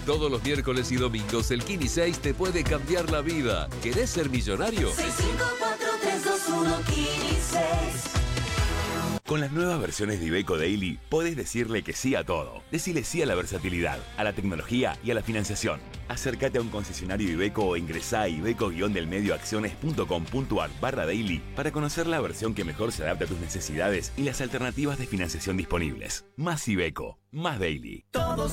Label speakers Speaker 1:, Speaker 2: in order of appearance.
Speaker 1: Todos los miércoles y domingos el Kini 6 te puede cambiar la vida. ¿Querés ser millonario?
Speaker 2: 654-321 Kini 6.
Speaker 3: Con las nuevas versiones de Iveco Daily, podés decirle que sí a todo. Decile sí a la versatilidad, a la tecnología y a la financiación. Acércate a un concesionario Iveco o ingresá a iveco-delmedioacciones.com.ar/daily para conocer la versión que mejor se adapta a tus necesidades y las alternativas de financiación disponibles. Más Iveco, más Daily.
Speaker 2: Todos